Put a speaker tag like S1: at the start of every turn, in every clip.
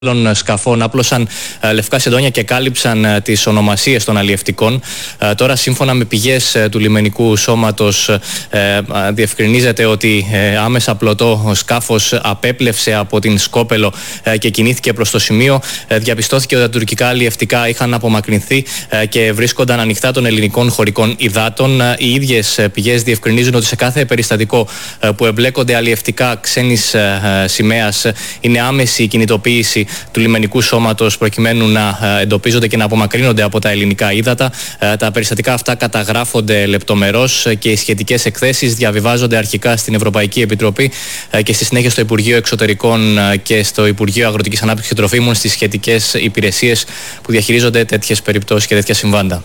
S1: σκαφών άπλωσαν λευκά σεντόνια και κάλυψαν τις ονομασίες των αλλιευτικών. Τώρα, σύμφωνα με πηγές του λιμενικού σώματος, διευκρινίζεται ότι άμεσα πλωτό σκάφος απέπλευσε από την Σκόπελο και κινήθηκε προς το σημείο. Διαπιστώθηκε ότι τα τουρκικά αλλιευτικά είχαν απομακρυνθεί και βρίσκονταν ανοιχτά των ελληνικών χωρικών υδάτων. Οι ίδιες πηγές διευκρινίζουν ότι σε κάθε περιστατικό που εμπλέκονται αλλιευτικά ξένης σημαίας είναι άμεση η κινητοποίηση του λιμενικού σώματος προκειμένου να εντοπίζονται και να απομακρύνονται από τα ελληνικά ύδατα. Τα περιστατικά αυτά καταγράφονται λεπτομερώς και οι σχετικές εκθέσεις διαβιβάζονται αρχικά στην Ευρωπαϊκή Επιτροπή και στη συνέχεια στο Υπουργείο Εξωτερικών και στο Υπουργείο Αγροτικής Ανάπτυξης και Τροφίμων, στις σχετικές υπηρεσίες που διαχειρίζονται τέτοιες περιπτώσεις και τέτοια συμβάντα.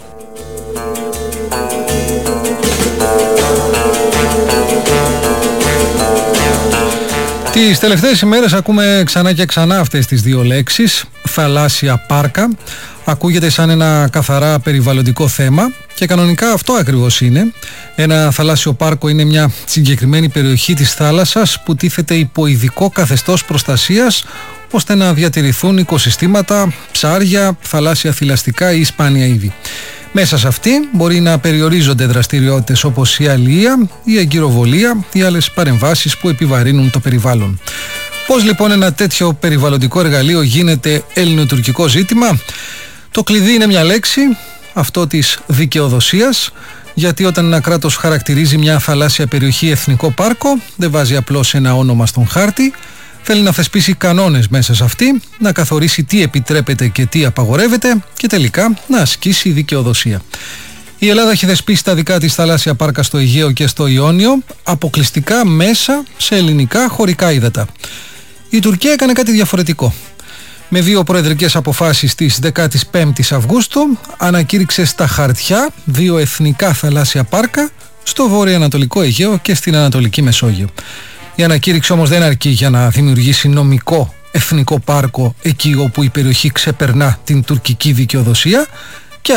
S2: Τις τελευταίες ημέρες ακούμε ξανά και ξανά αυτές τις δύο λέξεις, θαλάσσια πάρκα. Ακούγεται σαν ένα καθαρά περιβαλλοντικό θέμα και κανονικά αυτό ακριβώς είναι. Ένα θαλάσσιο πάρκο είναι μια συγκεκριμένη περιοχή της θάλασσας που τίθεται υπό ειδικό καθεστώς προστασίας ώστε να διατηρηθούν οικοσυστήματα, ψάρια, θαλάσσια θηλαστικά ή σπάνια είδη. Μέσα σε αυτή μπορεί να περιορίζονται δραστηριότητες όπως η αλληλεία, η εγκυροβολία ή άλλες παρεμβάσεις που επιβαρύνουν το περιβάλλον. Πώς λοιπόν ένα τέτοιο περιβαλλοντικό εργαλείο γίνεται ελληνοτουρκικό ζήτημα? Το κλειδί είναι μια λέξη, αυτό της δικαιοδοσίας, γιατί όταν ένα κράτος χαρακτηρίζει μια θαλάσσια περιοχή εθνικό πάρκο, δεν βάζει απλώς ένα όνομα στον χάρτη. Θέλει να θεσπίσει κανόνες μέσα σε αυτή, να καθορίσει τι επιτρέπεται και τι απαγορεύεται και τελικά να ασκήσει δικαιοδοσία. Η Ελλάδα έχει θεσπίσει τα δικά της θαλάσσια πάρκα στο Αιγαίο και στο Ιόνιο, αποκλειστικά μέσα σε ελληνικά χωρικά ύδατα. Η Τουρκία έκανε κάτι διαφορετικό. Με δύο προεδρικές αποφάσεις της 15ης Αυγούστου ανακήρυξε στα χαρτιά δύο εθνικά θαλάσσια πάρκα στο βορειοανατολικό Αιγαίο και στην Ανατολική Μεσόγειο. Η ανακήρυξη όμως δεν αρκεί για να δημιουργήσει νομικό εθνικό πάρκο εκεί όπου η περιοχή ξεπερνά την τουρκική δικαιοδοσία και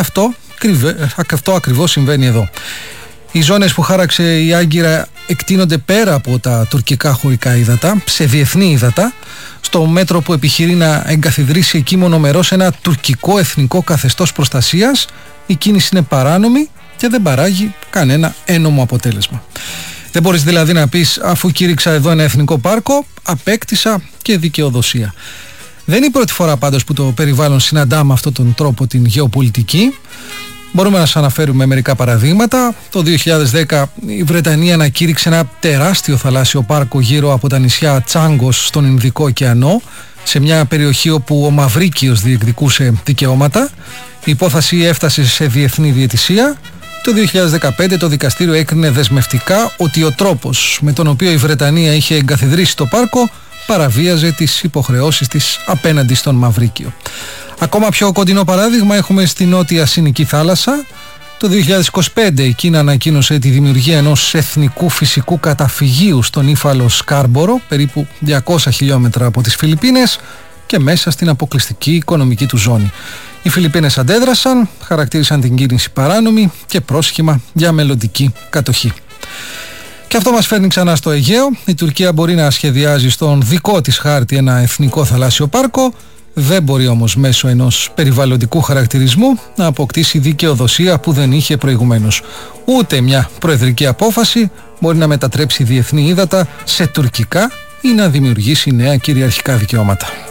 S2: αυτό ακριβώς συμβαίνει εδώ. Οι ζώνες που χάραξε η Άγκυρα εκτείνονται πέρα από τα τουρκικά χωρικά ύδατα, σε διεθνή ύδατα, στο μέτρο που επιχειρεί να εγκαθιδρύσει εκεί μονομερώς ένα τουρκικό εθνικό καθεστώς προστασίας. Η κίνηση είναι παράνομη και δεν παράγει κανένα ένομο αποτέλεσμα. Δεν μπορείς δηλαδή να πεις, αφού κήρυξα εδώ ένα εθνικό πάρκο, απέκτησα και δικαιοδοσία. Δεν είναι η πρώτη φορά πάντως που το περιβάλλον συναντά με αυτόν τον τρόπο την γεωπολιτική. Μπορούμε να σας αναφέρουμε μερικά παραδείγματα. Το 2010 η Βρετανία ανακήρυξε ένα τεράστιο θαλάσσιο πάρκο γύρω από τα νησιά Τσάγκος στον Ινδικό ωκεανό, σε μια περιοχή όπου ο Μαυρίκιος διεκδικούσε δικαιώματα. Η υπόθεση έφτασε σε διεθνή διαιτησία. Το 2015 το δικαστήριο έκρινε δεσμευτικά ότι ο τρόπος με τον οποίο η Βρετανία είχε εγκαθιδρύσει το πάρκο παραβίαζε τις υποχρεώσεις της απέναντι στον Μαυρίκιο. Ακόμα πιο κοντινό παράδειγμα έχουμε στη Νότια Συνική θάλασσα. Το 2025 η Κίνα ανακοίνωσε τη δημιουργία ενός εθνικού φυσικού καταφυγίου στον ύφαλο Σκάρμπορο, περίπου 200 χιλιόμετρα από τις Φιλιππίνες και μέσα στην αποκλειστική οικονομική του ζώνη. Οι Φιλιππίνες αντέδρασαν, χαρακτήρισαν την κίνηση παράνομη και πρόσχημα για μελλοντική κατοχή. Και αυτό μας φέρνει ξανά στο Αιγαίο. Η Τουρκία μπορεί να σχεδιάζει στον δικό της χάρτη ένα εθνικό θαλάσσιο πάρκο, δεν μπορεί όμως μέσω ενός περιβαλλοντικού χαρακτηρισμού να αποκτήσει δικαιοδοσία που δεν είχε προηγουμένως. Ούτε μια προεδρική απόφαση μπορεί να μετατρέψει διεθνή ύδατα σε τουρκικά ή να δημιουργήσει νέα κυριαρχικά δικαιώματα.